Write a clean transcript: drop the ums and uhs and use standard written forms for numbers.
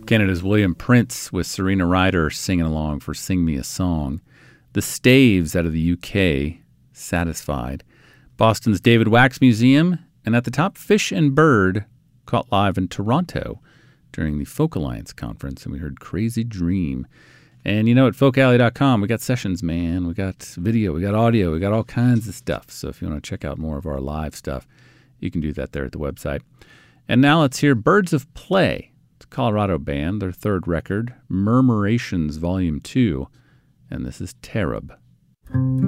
Canada's William Prince with Serena Ryder singing along for Sing Me a Song. The Staves out of the UK, Satisfied. Boston's David Wax Museum. And at the top, Fish and Bird, caught live in Toronto during the Folk Alliance Conference. And we heard Crazy Dream. And at folkalley.com, we got sessions, man. We got video, we got audio, we got all kinds of stuff. So if you want to check out more of our live stuff, you can do that there at the website. And now let's hear Birds of Play. It's a Colorado band, their third record, Murmurations Volume 2. And this is Terab.